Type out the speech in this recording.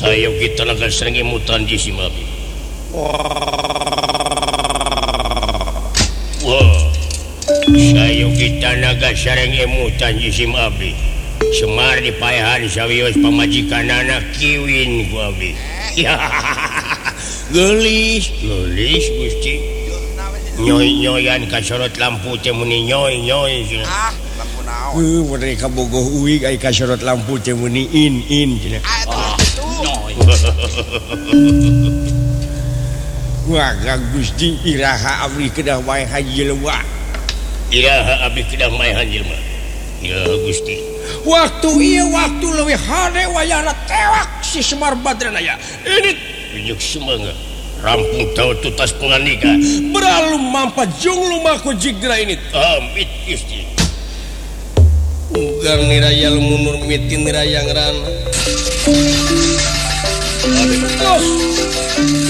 saya kita naga sering mutan di Simabi. Wah, saya kita naga sering mutan di Simabi. Semar di payahan sawios pamajikan anak kiwin ku abi. Gelis Gusti. Nyoy-nyoyan kasorot lampu teh muni nyoy-nyoy. Lampu naon? Mereka bogoh uig ai kasorot lampu teh muni in. Wah, Gusti iraha abdi kedah wae haji leuwah. Iraha abdi kedah wae haji leuwah. Ya Gusti. Waktu leuwih hade wayahna tewak si Semar Badran aya. Ini Unjuk semangat. Rampung tahu tutas penganika. Beralu mampa jung lumaku jigra ini. Amit Gusti. Ugar niraya lumunur mitin niraya ngerana. Bos,